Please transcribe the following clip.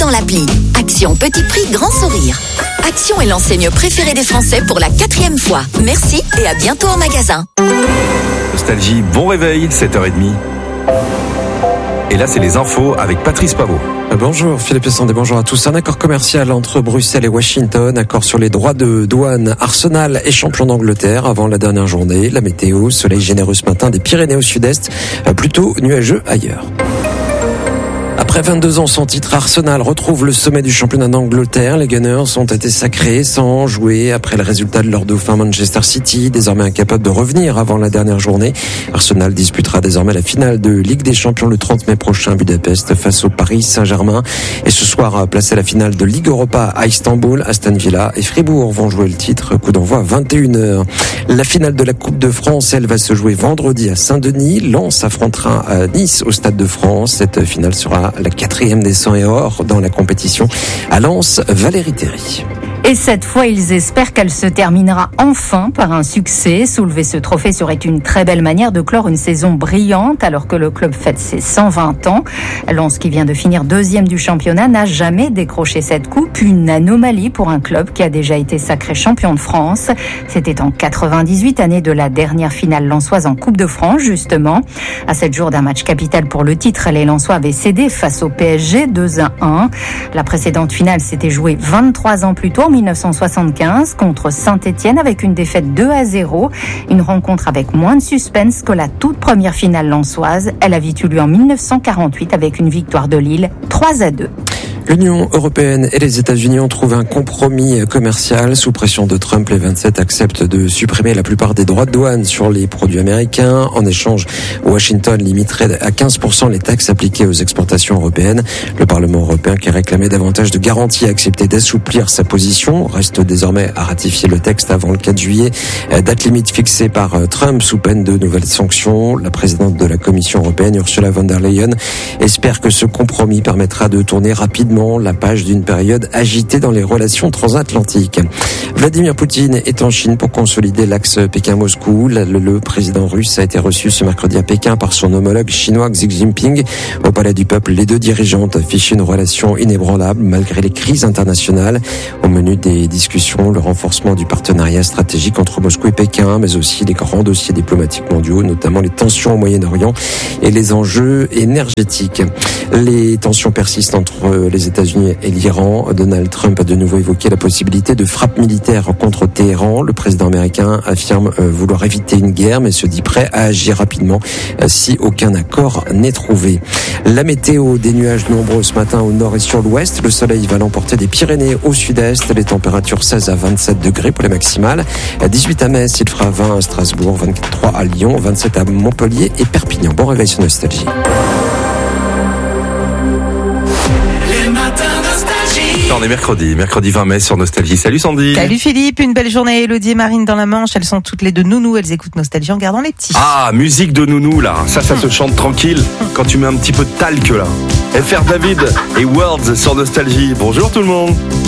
dans l'appli. Action petit prix grand sourire. Action est l'enseigne préférée des Français pour la 4e fois. Merci et à bientôt en magasin. Nostalgie, bon réveil, 7h30. Et là, c'est les infos avec Patrice Pavot. Bonjour Philippe Sandé, bonjour à tous. Un accord commercial entre Bruxelles et Washington, accord sur les droits de douane. Arsenal est champion d'Angleterre avant la dernière journée. La météo, soleil généreux ce matin des Pyrénées au sud-est, plutôt nuageux ailleurs. Après 22 ans sans titre, Arsenal retrouve le sommet du championnat d'Angleterre. Les Gunners ont été sacrés sans jouer après le résultat de leur dauphin Manchester City, désormais incapable de revenir avant la dernière journée. Arsenal disputera désormais la finale de Ligue des Champions le 30 mai prochain à Budapest face au Paris Saint-Germain. Et ce soir, placé à la finale de Ligue Europa à Istanbul, Aston Villa et Fribourg vont jouer le titre. Coup d'envoi à 21h. La finale de la Coupe de France, elle va se jouer vendredi à Saint-Denis. Lens affrontera à Nice au Stade de France. Cette finale sera la 4e des 100 et or dans la compétition. À Lens, Valérie Théry. Et cette fois, ils espèrent qu'elle se terminera enfin par un succès. Soulever ce trophée serait une très belle manière de clore une saison brillante alors que le club fête ses 120 ans. Lens, qui vient de finir 2e du championnat, n'a jamais décroché cette coupe. Une anomalie pour un club qui a déjà été sacré champion de France. C'était en 98, année de la dernière finale lensoise en Coupe de France, justement. À 7 jours d'un match capital pour le titre, les Lensois avaient cédé face au PSG 2-1. La précédente finale s'était jouée 23 ans plus tôt, en 1975, contre Saint-Étienne avec une défaite 2-0. Une rencontre avec moins de suspense que la toute première finale lensoise. Elle avait eu lieu en 1948 avec une victoire de Lille 3-2. L'Union européenne et les États-Unis ont trouvé un compromis commercial. Sous pression de Trump, les 27 acceptent de supprimer la plupart des droits de douane sur les produits américains. En échange, Washington limiterait à 15% les taxes appliquées aux exportations européennes. Le Parlement européen, qui réclamait davantage de garanties, a accepté d'assouplir sa position. Reste désormais à ratifier le texte avant le 4 juillet. Date limite fixée par Trump sous peine de nouvelles sanctions. La présidente de la Commission européenne, Ursula von der Leyen, espère que ce compromis permettra de tourner rapidement la page d'une période agitée dans les relations transatlantiques. Vladimir Poutine est en Chine pour consolider l'axe Pékin-Moscou. Le président russe a été reçu ce mercredi à Pékin par son homologue chinois Xi Jinping. Au Palais du Peuple, les deux dirigeants affichent une relation inébranlable malgré les crises internationales. Au menu des discussions, le renforcement du partenariat stratégique entre Moscou et Pékin, mais aussi les grands dossiers diplomatiques mondiaux, notamment les tensions au Moyen-Orient et les enjeux énergétiques. Les tensions persistent entre les États-Unis et l'Iran. Donald Trump a de nouveau évoqué la possibilité de frappe militaire contre Téhéran. Le président américain affirme vouloir éviter une guerre, mais se dit prêt à agir rapidement si aucun accord n'est trouvé. La météo, des nuages nombreux ce matin au nord et sur l'ouest. Le soleil va l'emporter des Pyrénées au sud-est. Les températures 16 à 27 degrés pour les maximales. 18 à Metz, il fera 20 à Strasbourg, 23 à Lyon, 27 à Montpellier et Perpignan. Bon réveil sur Nostalgie. On est mercredi 20 mai sur Nostalgie. Salut Sandy. Salut Philippe, une belle journée. Elodie et Marine dans la Manche, elles sont toutes les deux nounous, elles écoutent Nostalgie en gardant les petits. Ah, musique de nounou là, ça se chante tranquille quand tu mets un petit peu de talc là. FR David et Words sur Nostalgie. Bonjour tout le monde.